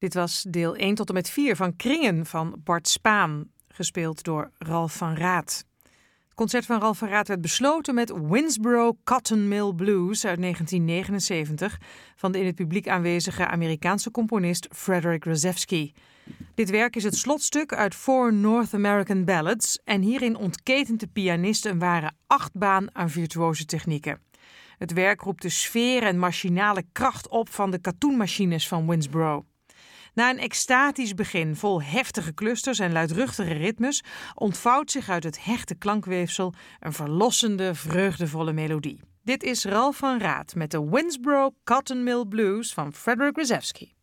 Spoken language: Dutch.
Dit was deel 1 tot en met 4 van Kringen van Bart Spaan, gespeeld door Ralph van Raat. Het concert van Ralph van Raat werd besloten met Winnsboro Cotton Mill Blues uit 1979 van de in het publiek aanwezige Amerikaanse componist Frederick Rzewski. Dit werk is het slotstuk uit 4 North American Ballads en hierin ontketent de pianist een ware achtbaan aan virtuose technieken. Het werk roept de sfeer en machinale kracht op van de katoenmachines van Winnsboro. Na een extatisch begin vol heftige clusters en luidruchtige ritmes ontvouwt zich uit het hechte klankweefsel een verlossende, vreugdevolle melodie. Dit is Ralph van Raat met de Winnsboro Cotton Mill Blues van Frederick Rzewski.